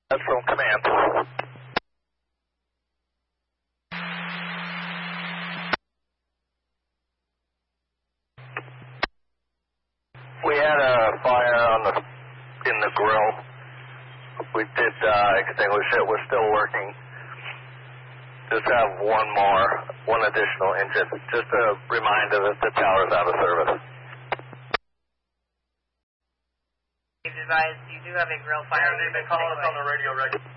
That's from command. We had a fire in the grill. We did extinguish it. We're still working. Just have one additional engine. Just a reminder that the tower's out of service. Advised, you do have a grill fire. They've been calling us on the radio record.